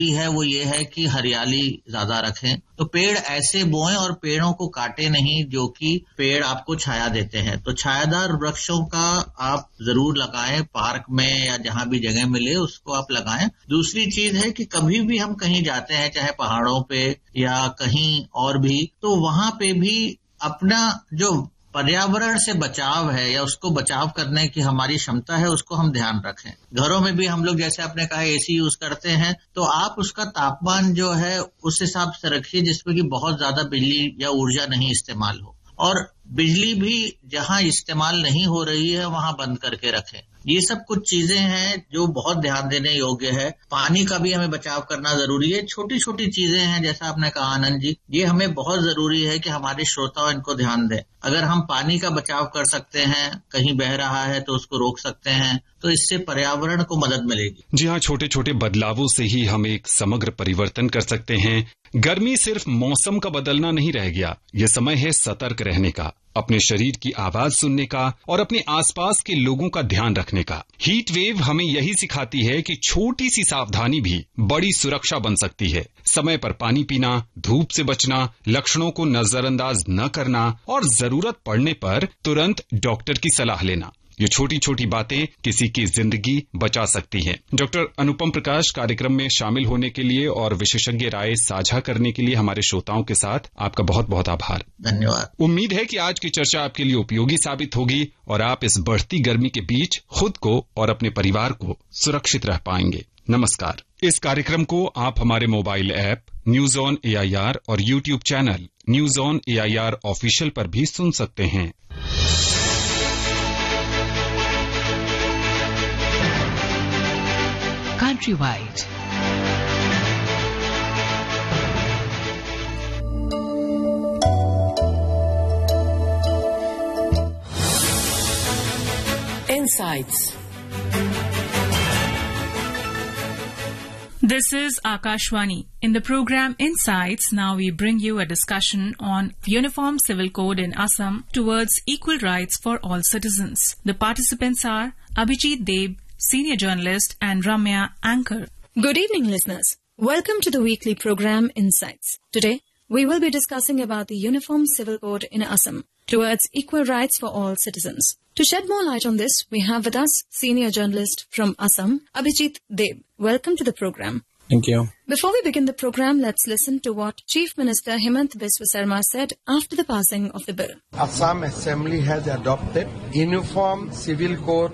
है वो ये है कि हरियाली ज्यादा रखें। तो पेड़ ऐसे बोएं और पेड़ों को काटे नहीं जो कि पेड़ आपको छाया देते हैं। तो छायादार वृक्षों का आप जरूर लगाएं, पार्क में या जहां भी जगह मिले उसको आप लगाएं। दूसरी चीज है कि कभी भी हम कहीं जाते हैं, चाहे पहाड़ों पे या कहीं और भी, तो वहां पे भी अपना जो पर्यावरण से बचाव है या उसको बचाव करने की हमारी क्षमता है उसको हम ध्यान रखें। घरों में भी हम लोग जैसे आपने कहा एसी यूज करते हैं, तो आप उसका तापमान जो है उस हिसाब से रखिए जिसमें कि बहुत ज्यादा बिजली या ऊर्जा नहीं इस्तेमाल हो, और बिजली भी जहां इस्तेमाल नहीं हो रही है वहां बंद करके रखें। ये सब कुछ चीजें हैं जो बहुत ध्यान देने योग्य है। पानी का भी हमें बचाव करना जरूरी है। छोटी छोटी चीजें हैं जैसा आपने कहा आनंद जी, ये हमें बहुत जरूरी है कि हमारे श्रोता इनको ध्यान दें। अगर हम पानी का बचाव कर सकते हैं, कहीं बह रहा है तो उसको रोक सकते हैं, तो इससे पर्यावरण को मदद मिलेगी। जी हाँ, छोटे छोटे बदलावों से ही हम एक समग्र परिवर्तन कर सकते हैं। गर्मी सिर्फ मौसम का बदलना नहीं रह गया, ये समय है सतर्क रहने का, अपने शरीर की आवाज सुनने का और अपने आसपास के लोगों का ध्यान रखने का। हीट वेव हमें यही सिखाती है कि छोटी सी सावधानी भी बड़ी सुरक्षा बन सकती है। समय पर पानी पीना, धूप से बचना, लक्षणों को नजरअंदाज न करना और जरूरत पड़ने पर तुरंत डॉक्टर की सलाह लेना, ये छोटी छोटी बातें किसी की जिंदगी बचा सकती हैं। डॉक्टर अनुपम प्रकाश, कार्यक्रम में शामिल होने के लिए और विशेषज्ञ राय साझा करने के लिए हमारे श्रोताओं के साथ आपका बहुत बहुत आभार। धन्यवाद। उम्मीद है कि आज की चर्चा आपके लिए उपयोगी साबित होगी और आप इस बढ़ती गर्मी के बीच खुद को और अपने परिवार को सुरक्षित रह पाएंगे। नमस्कार। इस कार्यक्रम को आप हमारे mobile app news on AIR और YouTube channel news on AIR official पर भी सुन सकते हैं। Countrywide. Insights. This is Akashwani. In the program Insights, now we bring you a discussion on Uniform Civil Code in Assam towards equal rights for all citizens. The participants are Abhijit Deb, senior journalist, and Ramya, anchor. Good evening, listeners. Welcome to the weekly program Insights. Today, we will be discussing about the Uniform Civil Code in Assam towards equal rights for all citizens. To shed more light on this, we have with us senior journalist from Assam, Abhijit Deb. Welcome to the program. Thank you. Before we begin the program, let's listen to what Chief Minister Himant Biswa Sarma said after the passing of the bill. Assam Assembly has adopted Uniform Civil Code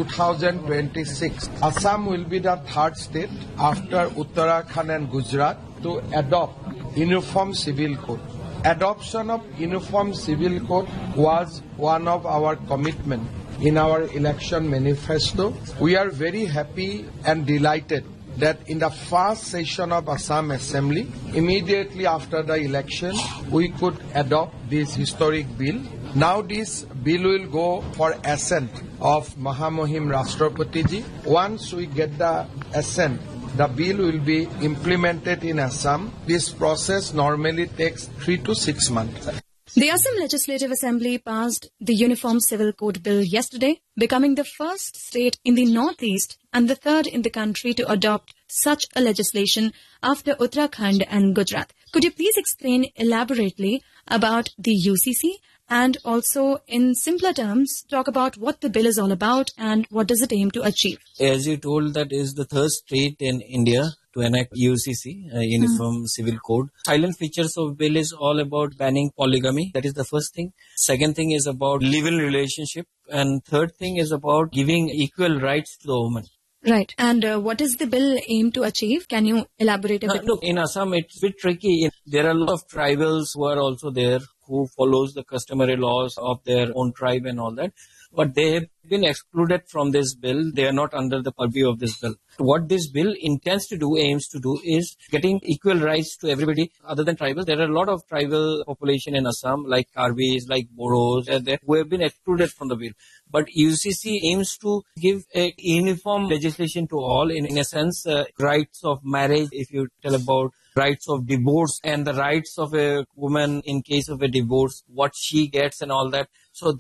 2026. Assam will be the third state after Uttarakhand and Gujarat to adopt Uniform Civil Code. Adoption of Uniform Civil Code was one of our commitments in our election manifesto. We are very happy and delighted that in the first session of Assam Assembly, immediately after the election, we could adopt this historic bill. Now this bill will go for assent of Mahamuhim Rashtrapati Ji. Once we get the assent, the bill will be implemented in Assam. This process normally takes 3 to 6 months. The Assam Legislative Assembly passed the Uniform Civil Code Bill yesterday, becoming the first state in the northeast and the third in the country to adopt such a legislation after Uttarakhand and Gujarat. Could you please explain elaborately about the UCC and also in simpler terms talk about what the bill is all about and what does it aim to achieve? As you told, that is the third state in India to enact UCC, Uniform Civil Code. Silent features of bill is all about banning polygamy. That is the first thing. Second thing is about live-in relationship. And third thing is about giving equal rights to the woman. Right. And what does the bill aim to achieve? Can you elaborate a bit? Look, in Assam, it's a bit tricky. There are a lot of tribals who are also there, who follows the customary laws of their own tribe and all that. But they have been excluded from this bill. They are not under the purview of this bill. What this bill intends to do, aims to do, is getting equal rights to everybody other than tribal. There are a lot of tribal population in Assam, like Karbis, like Boros, who have been excluded from the bill. But UCC aims to give a uniform legislation to all, in a sense, rights of marriage, if you tell about rights of divorce and the rights of a woman in case of a divorce, what she gets and all that. So that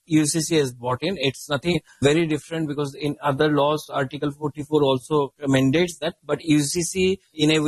UCC has brought in. It's nothing very different because in other laws, Article 44 also mandates that. But UCC, in a